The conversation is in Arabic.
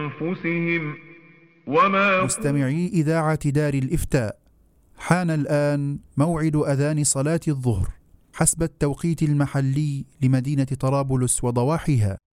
أنفسهم وما مستمعي إذاعة دار الإفتاء، حان الآن موعد أذان صلاة الظهر حسب التوقيت المحلي لمدينة طرابلس وضواحيها.